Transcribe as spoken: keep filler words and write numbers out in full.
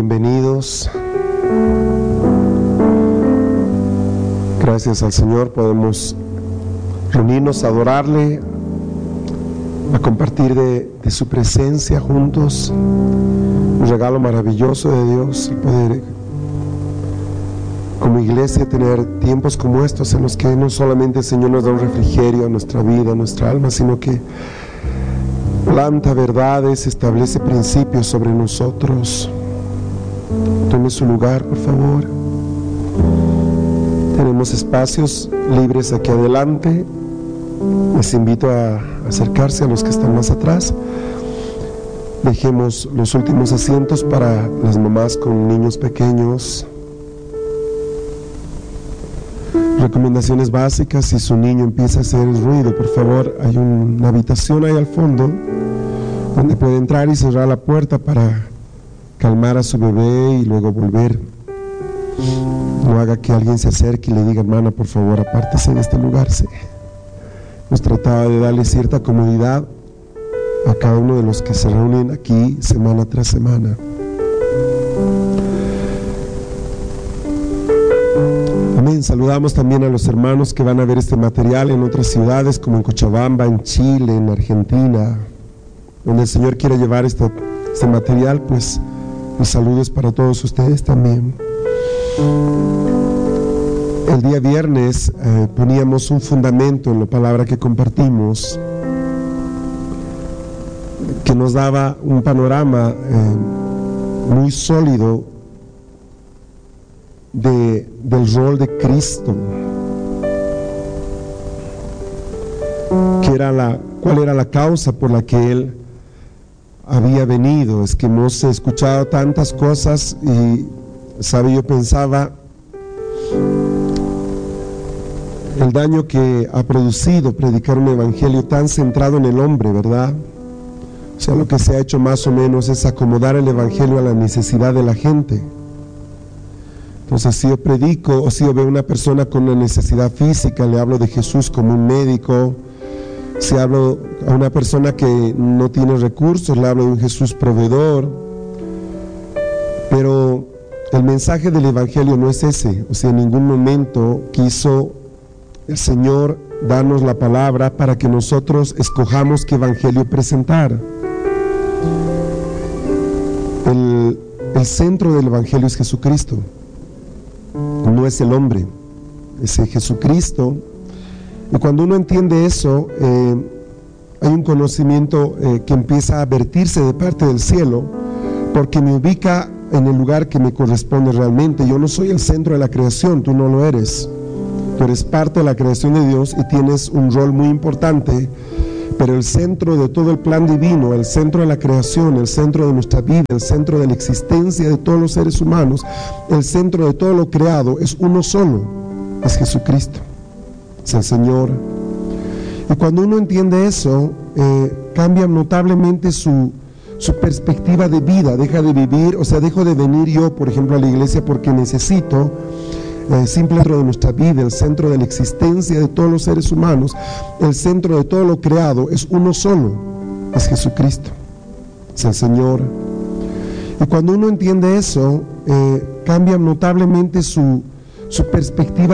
bienvenidos. Gracias al Señor podemos reunirnos a adorarle, a compartir de, de su presencia juntos. Un regalo maravilloso de Dios, el poder como iglesia tener tiempos como estos en los que no solamente el Señor nos da un refrigerio a nuestra vida, a nuestra alma, sino que planta verdades, establece principios sobre nosotros. Tome su lugar, por favor. Tenemos espacios libres aquí adelante. Les invito a acercarse a los que están más atrás. Dejemos los últimos asientos para las mamás con niños pequeños. Recomendaciones básicas: si su niño empieza a hacer ruido, por favor, hay una habitación ahí al fondo donde puede entrar y cerrar la puerta para calmar a su bebé y luego volver. No haga que alguien se acerque y le diga: hermana, por favor, apártese de este lugar. Sí. Hemos tratado de darle cierta comodidad a cada uno de los que se reúnen aquí semana tras semana. Amén. Saludamos también a los hermanos que van a ver este material en otras ciudades como en Cochabamba, en Chile, en Argentina, donde el Señor quiere llevar este, este material. Pues mis saludos para todos ustedes también. El día viernes eh, poníamos un fundamento en la palabra que compartimos, que nos daba un panorama eh, muy sólido de, del rol de Cristo, que era la, cuál era la causa por la que Él había venido. Es que hemos escuchado tantas cosas y, sabe, yo pensaba el daño que ha producido predicar un evangelio tan centrado en el hombre, ¿verdad? O sea, lo que se ha hecho más o menos es acomodar el evangelio a la necesidad de la gente. Entonces, si yo predico o si yo veo una persona con una necesidad física, le hablo de Jesús como un médico. Si hablo a una persona que no tiene recursos, le hablo de un Jesús proveedor. Pero el mensaje del evangelio no es ese. O sea, en ningún momento quiso el Señor darnos la palabra para que nosotros escojamos qué evangelio presentar. El, el centro del evangelio es Jesucristo, no es el hombre, es el Jesucristo. Y cuando uno entiende eso, eh, hay un conocimiento eh, que empieza a vertirse de parte del cielo, porque me ubica en el lugar que me corresponde realmente. Yo no soy el centro de la creación, tú no lo eres. Tú eres parte de la creación de Dios y tienes un rol muy importante, pero el centro de todo el plan divino, el centro de la creación, el centro de nuestra vida, el centro de la existencia de todos los seres humanos, el centro de todo lo creado es uno solo, es Jesucristo, es el Señor. Y cuando uno entiende eso, eh, cambia notablemente su, su perspectiva de vida. Deja de vivir, o sea, dejo de venir yo, por ejemplo, a la iglesia porque necesito. El simple centro de nuestra vida, el centro de la existencia de todos los seres humanos, el centro de todo lo creado es uno solo, es Jesucristo, es el Señor. Y cuando uno entiende eso, eh, cambia notablemente su, su perspectiva